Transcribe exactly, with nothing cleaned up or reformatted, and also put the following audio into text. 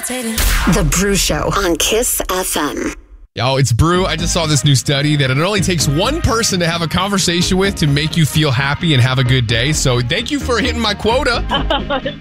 The Brew Show on Kiss F M. Yo, it's Brew. I just saw this new study that it only takes one person to have a conversation with to make you feel happy and have a good day. So thank you for hitting my quota.